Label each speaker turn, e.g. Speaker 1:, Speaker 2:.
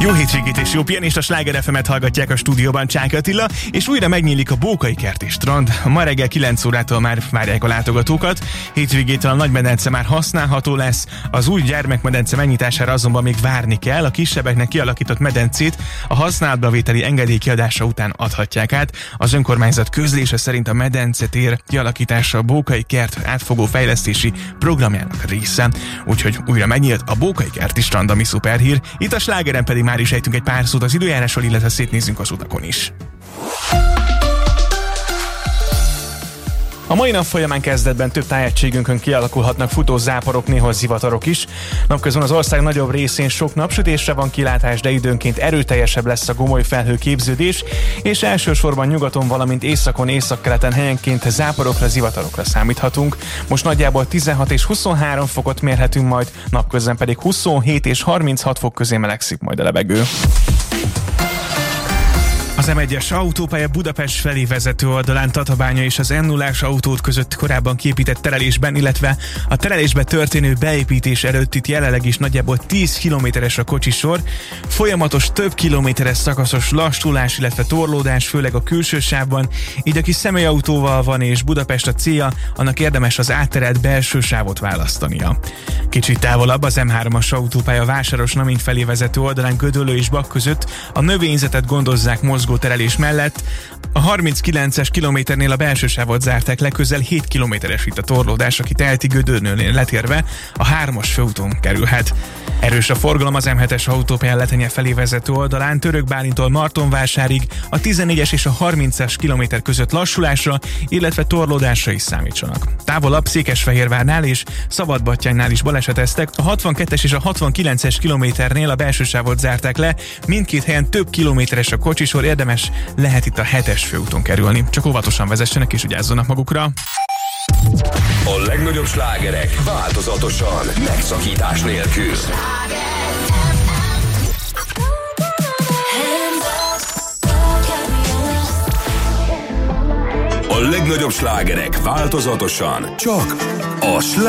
Speaker 1: Jó hétvégét és jó pihenést, a Sláger FM-et hallgatják a stúdióban, Csák Attila, és újra megnyílik a Bókai kerti strand. Ma reggel 9 órától már várják a látogatókat, hétvégétől a nagymedence már használható lesz, az új gyermekmedence megnyitására azonban még várni kell, a kisebbeknek kialakított medencét a használatba vételi engedély kiadása után adhatják át. Az önkormányzat közlése szerint a medencetér kialakítása a Bókai kert átfogó fejlesztési programjának része, úgyhogy újra megnyílt a Bókai kerti strand, ami szuperhír. Itt a Slágeren pedig már is ejtünk egy pár szót az időjárásról, illetve szétnézzünk az utakon is. A mai nap folyamán kezdetben több tájegységünkön kialakulhatnak futó záporok, néhol zivatarok is. Napközben az ország nagyobb részén sok napsütésre van kilátás, de időnként erőteljesebb lesz a gomoly felhőképződés, és elsősorban nyugaton, valamint északon, északkeleten helyenként záporokra, zivatarokra számíthatunk. Most nagyjából 16 és 23 fokot mérhetünk majd, napközben pedig 27 és 36 fok közé melegszik majd a levegő. Az M1-es autópálya Budapest felé vezető oldalán Tatabánya és az M0-ás autót között korábban kiépített terelésben, illetve a terelésbe történő beépítés előtt itt jelenleg is nagyjából 10 kilométeres a kocsisor. Folyamatos több kilométeres szakaszos lassulás, illetve torlódás, főleg a külső sávban, így aki személyautóval van és Budapest a célja, annak érdemes az átterelt belső sávot választania. Kicsit távolabb az M3-as autópálya Vásáros-Namény felé vezető oldalán Gödöllő és Bak között a növényzetet gondozzák mozgó terelés mellett. A 39-es kilométernél a belső sávot zárták le, közel 7 kilométeres itt a torlódás, aki teheti Gödöllőnél letérve a 3-as főúton kerülhet. Erős a forgalom az M7-es autópályán Letenye felé vezető oldalán, Török Bálintól Martonvásárig, a 14-es és a 30-as kilométer között lassulásra, illetve torlódásra is számítsanak. Távolabb Székesfehérvárnál és Szabadbattyánynál is baleseteztek, a 62-es és a 69-es kilométernél a belső sávot zárták le, mindkét helyen több kilométeres a kocsisor, érdemes lehet itt a 7-es főúton kerülni. Csak óvatosan vezessenek és vigyázzanak magukra.
Speaker 2: A legnagyobb slágerek változatosan, megszakítás nélkül. A legnagyobb slágerek változatosan, csak a